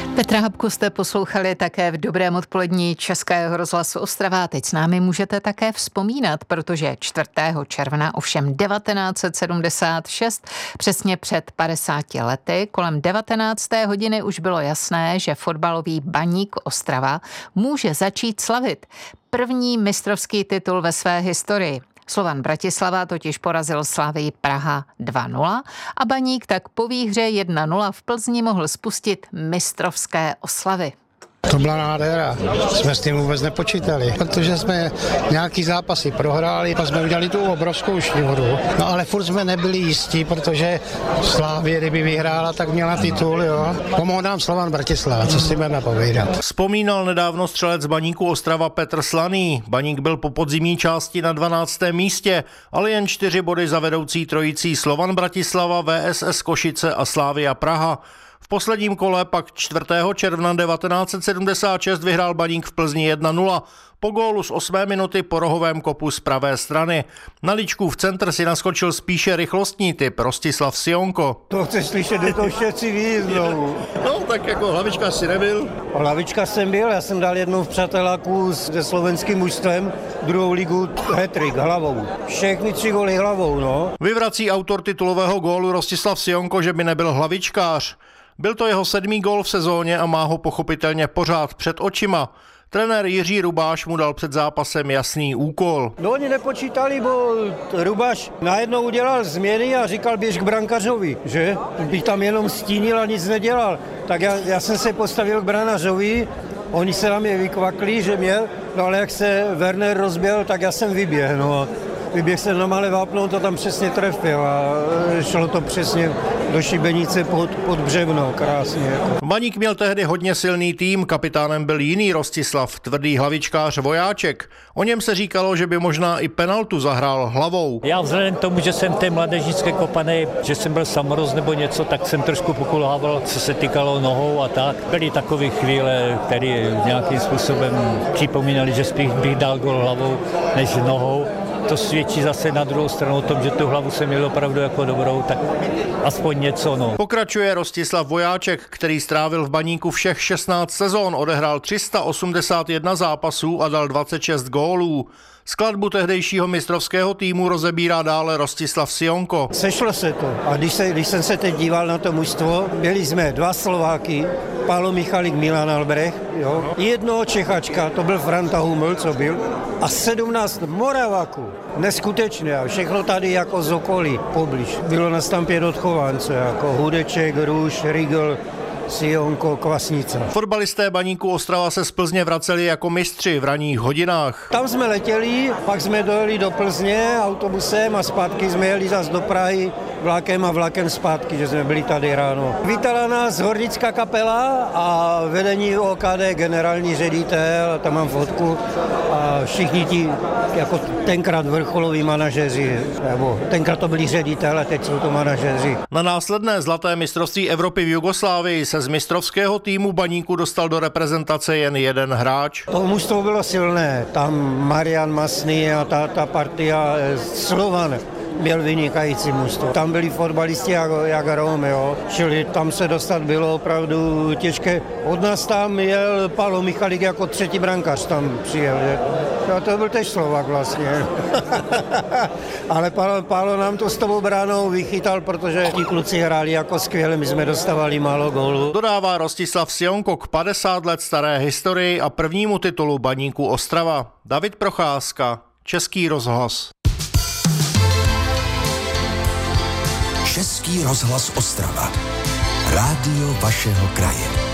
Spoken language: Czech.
Petra Habku jste poslouchali také v Dobrém odpolední Českého rozhlasu Ostrava. Teď s námi můžete také vzpomínat, protože 4. června ovšem 1976, přesně před 50 lety, kolem 19. hodiny už bylo jasné, že fotbalový Baník Ostrava může začít slavit první mistrovský titul ve své historii. Slovan Bratislava totiž porazil Slavii Praha 2-0 a Baník tak po výhře 1-0 v Plzni mohl spustit mistrovské oslavy. To byla nádhera. Jsme s tím vůbec nepočítali, protože jsme nějaký zápasy prohráli a jsme udělali tu obrovskou šňůru. No ale furt jsme nebyli jistí, protože Slavie, kdyby vyhrála, tak měla titul, jo. Pomohl nám Slovan Bratislava, co si budeme povídat. Vzpomínal nedávno střelec Baníku Ostrava Petr Slaný. Baník byl po podzimní části na 12. místě, ale jen 4 body za vedoucí trojicí Slovan Bratislava, VSS Košice a Slavia Praha. V posledním kole pak 4. června 1976 vyhrál Baník v Plzni 1-0 po gólu z 8. minuty po rohovém kopu z pravé strany. Na Ličkův centr si naskočil spíše rychlostní typ Rostislav Sionko. To chceš slyšet, do toho všetci ví znovu. No tak jako hlavička si nebyl. Hlavička jsem byl, já jsem dal jednou v přáteláku se slovenským mužstvem, druhou ligu hat-trick hlavou. Všechny 3 góly hlavou, no. Vyvrací autor titulového gólu Rostislav Sionko, že by nebyl hlavičkář. Byl to jeho 7. gól v sezóně a má ho pochopitelně pořád před očima. Trenér Jiří Rubáš mu dal před zápasem jasný úkol. No oni nepočítali, bo Rubáš najednou udělal změny a říkal běž k brankařovi, že? Bych tam jenom stínil a nic nedělal. Tak já jsem se postavil k brankařovi, oni se na mě vykvakli, že měl, no ale jak se Werner rozběhl, tak já jsem vyběhl, no. Vyběh jsem na malé vápno, to tam přesně trefil a šlo to přesně do šibenice pod břevno, krásně. Jako. Baník měl tehdy hodně silný tým, kapitánem byl jiný Rostislav, tvrdý hlavičkář Vojáček. O něm se říkalo, že by možná i penaltu zahrál hlavou. Já vzhledem k tomu, že jsem té mladežnické kopanej, že jsem byl samorost nebo něco, tak jsem trošku pokulhával, co se týkalo nohou a tak. Byly takové chvíle, které nějakým způsobem připomínali, že spíš bych dal gol hlavou než nohou. To svědčí zase na druhou stranu o tom, že tu hlavu jsem měl opravdu jako dobrou, tak aspoň něco, no. Pokračuje Rostislav Vojáček, který strávil v Baníku všech 16 sezón, odehrál 381 zápasů a dal 26 gólů. Skladbu tehdejšího mistrovského týmu rozebírá dále Rostislav Sionko. Sešlo se to. A když jsem se teď díval na to mužstvo, byli jsme 2 Slováky, Pálo Michalik, Milan Albrecht, jo. 1 Čechačka, to byl Franta Huml, co byl, a 17 Moraváků. Neskutečné, a všechno tady jako z okolí, poblíž. Bylo na stampě odchovance, jako Hudeček, Růž, Rigl, Sionko, Kvasnica. Fotbalisté Baníku Ostrava se z Plzně vraceli jako mistři v ranních hodinách. Tam jsme letěli, pak jsme dojeli do Plzně autobusem a zpátky jsme jeli zas do Prahy vlakem a vlakem zpátky, že jsme byli tady ráno. Vítala nás hornická kapela a vedení OKD, generální ředitel, tam mám fotku a všichni ti jako tenkrát vrcholoví manažeři, nebo tenkrát to byli ředitele, teď jsou to manažeři. Na následné zlaté mistrovství Evropy v Jugoslávii se z mistrovského týmu Baníku dostal do reprezentace jen jeden hráč. To mužstvo bylo silné, tam Marian Masný a ta partia Slovan byl vynikající mužstvo. Tam byli fotbalisti jak Romeo, čili tam se dostat bylo opravdu těžké. Od nás tam jel Pálo Michalik jako 3. brankář, tam přijel. A to byl tež Slovák vlastně. Ale Pálo nám to s tou bránou vychytal, protože ti kluci hráli jako skvěle, my jsme dostávali málo gólů. Dodává Rostislav Sionko k 50 let staré historii a prvnímu titulu Baníku Ostrava. David Procházka, Český rozhlas. Český rozhlas Ostrava. Rádio vašeho kraje.